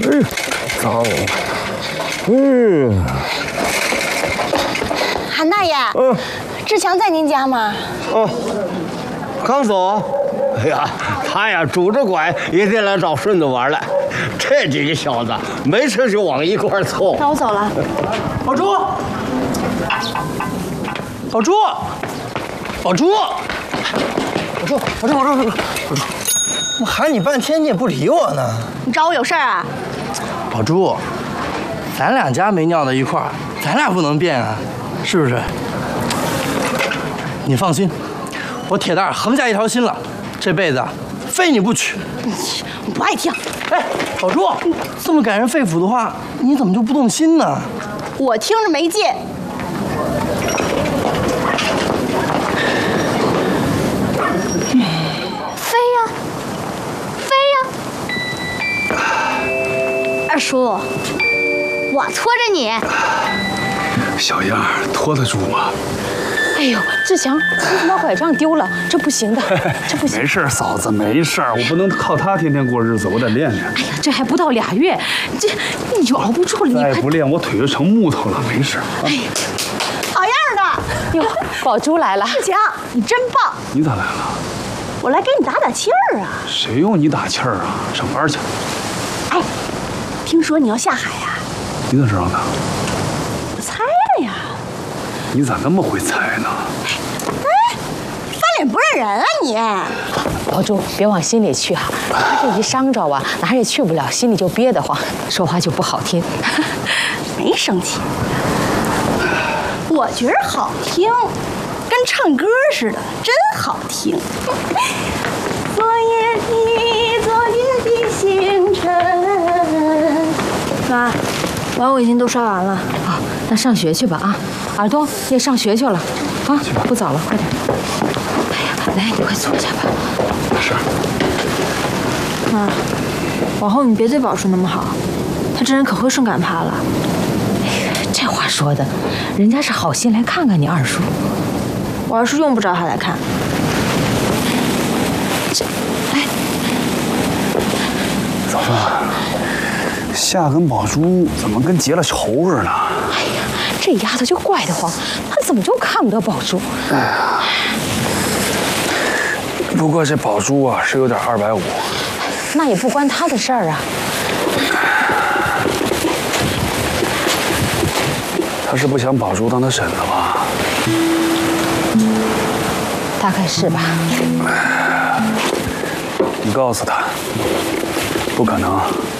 哎，脏！嗯。 韩大爷，志强在您家吗？ 哦，刚走。哎呀，他呀拄着拐也得来找顺子玩来。这几个小子没事就往一块凑。 那我走了。 宝珠，宝珠，宝珠，宝珠，宝珠，宝珠，宝珠，我喊你半天你也不理我呢。 你找我有事儿啊？ 宝珠，咱俩家没尿到一块儿，咱俩不能变啊，是不是？你放心，我铁蛋横下一条心了，这辈子非你不娶。 我不爱听。 哎，宝珠，这么感人肺腑的话，你怎么就不动心呢？ 我听着没劲。飞呀，飞呀！二叔，我拖着你。 小样，拖得住吗？ 哎呦，志强，你怎么把拐杖丢了？这不行的，这不行。 没事，嫂子，没事，我不能靠他天天过日子，我得练练。 哎呀，这还不到2月，这你就熬不住了。 再不练，我腿就成木头了。没事。 哎呀， 好样的！ 哟，宝珠来了。 志强，你真棒！ 你咋来了？ 我来给你打打气儿啊。 谁用你打气儿啊？上班去。 哎，听说你要下海呀？ 你咋知道的？ 我猜了呀。 你咋那么会猜呢？ 哎，翻脸不认人啊你！ 宝珠，别往心里去啊，他这一伤着啊，哪儿也去不了，心里就憋得慌，说话就不好听。 没生气，我觉得好听，跟唱歌似的，真好听。昨夜的星辰。 妈，碗我已经都刷完了。 啊，那上学去吧啊！耳朵，你也上学去了啊！不早了，快点。哎呀，来，你快坐下吧。 是。 妈，往后你别对宝叔那么好，他这人可会顺杆爬了。 哎呀，这话说的，人家是好心来看看你二叔。 我二叔用不着他来看。 这，哎， 嫂子，夏跟宝珠怎么跟结了仇似的？ 哎呀，这丫头就怪得慌，她怎么就看不得宝珠？ 哎呀，不过这宝珠啊是有点250， 那也不关她的事儿啊。 他是不想宝珠当他婶子吧？ 大概是吧。 你告诉他，不可能。